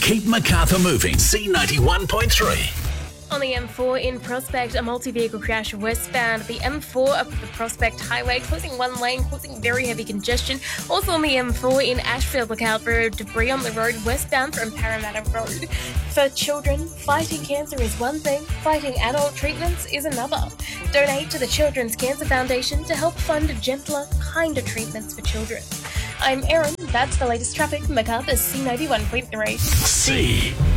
Keep Macarthur moving. C91.3. On the M4 in Prospect, a multi-vehicle crash westbound. The M4 up the Prospect Highway, closing one lane, causing very heavy congestion. Also on the M4 in Ashfield, look out for debris on the road westbound from Parramatta Road. For children, fighting cancer is one thing, fighting adult treatments is another. Donate to the Children's Cancer Foundation to help fund gentler, kinder treatments for children. I'm Erin, that's the latest traffic. Macarthur's C91.3. C.